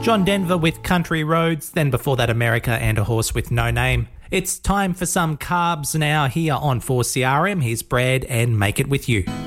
John Denver with Country Roads, then before that America and a Horse with No Name. It's time for some carbs now here on 4CRM. Here's Brad and Make It With You.